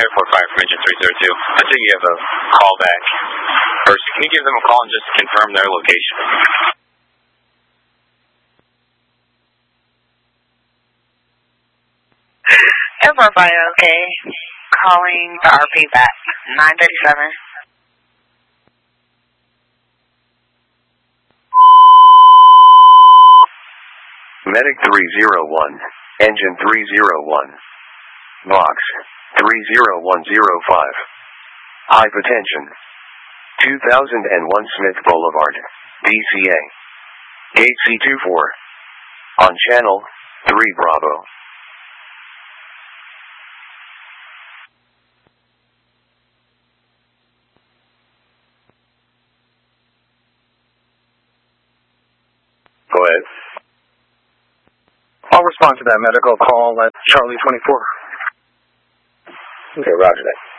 Airport Fire from Engine 302. I think you have a call back. Or can you give them a call and just confirm their location? Airport Fire, okay. Calling the RP back. 937. Medic 301, Engine 301, Box 30105, Hypertension, 2001 Smith Boulevard, DCA, Gate C24, on Channel 3 Bravo. Go ahead. I'll respond to that medical call at Charlie 24. Okay, roger that.